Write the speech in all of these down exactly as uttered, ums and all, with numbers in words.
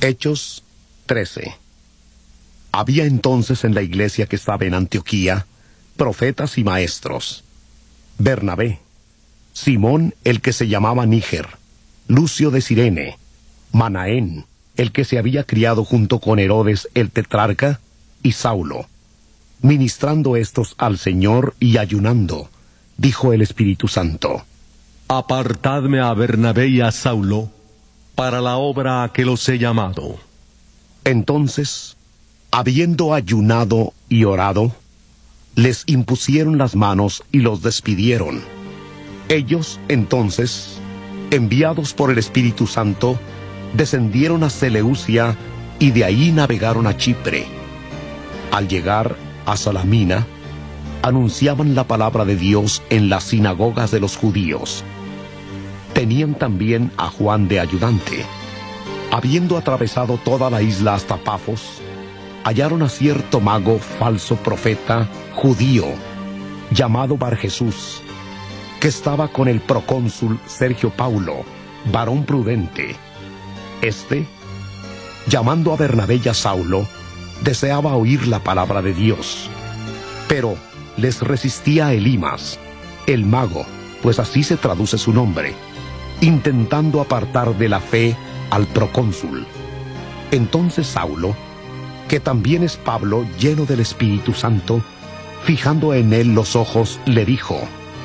Hechos trece. Había entonces en la iglesia que estaba en Antioquía profetas y maestros: Bernabé, Simón el que se llamaba Níger, Lucio de Cirene, Manaén, el que se había criado junto con Herodes el tetrarca, y Saulo. Ministrando estos al Señor y ayunando, dijo el Espíritu Santo: Apartadme a Bernabé y a Saulo para la obra a que los he llamado. Entonces, habiendo ayunado y orado, les impusieron las manos y los despidieron. Ellos, entonces, enviados por el Espíritu Santo, descendieron a Seleucia y de ahí navegaron a Chipre. Al llegar a Salamina, anunciaban la palabra de Dios en las sinagogas de los judíos. Tenían también a Juan de ayudante. Habiendo atravesado toda la isla hasta Pafos, hallaron a cierto mago falso profeta judío, llamado Barjesús, que estaba con el procónsul Sergio Paulo, varón prudente. Este, llamando a Bernabé y a Saulo, deseaba oír la palabra de Dios. Pero les resistía Elimas, el mago, pues así se traduce su nombre, intentando apartar de la fe al procónsul. Entonces Saulo, que también es Pablo, lleno del Espíritu Santo, fijando en él los ojos, le dijo: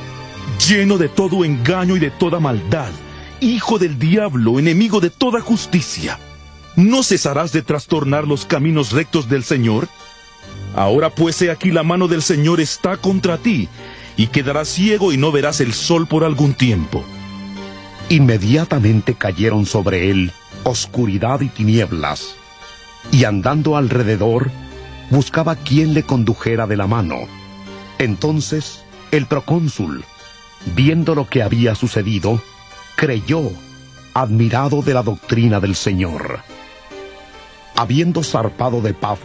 Lleno de todo engaño y de toda maldad, hijo del diablo, enemigo de toda justicia, ¿no cesarás de trastornar los caminos rectos del Señor? Ahora pues he aquí la mano del Señor está contra ti, y quedarás ciego y no verás el sol por algún tiempo. Inmediatamente cayeron sobre él oscuridad y tinieblas, y andando alrededor, buscaba quien le condujera de la mano. Entonces el procónsul, viendo lo que había sucedido, creyó, admirado de la doctrina del Señor. Habiendo zarpado de Pafos,